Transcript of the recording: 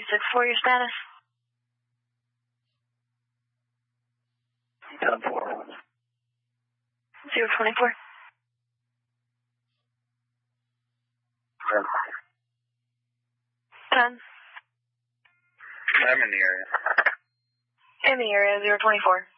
264, your status? 10-4. 024. 10. I'm in the area. In the area, 024.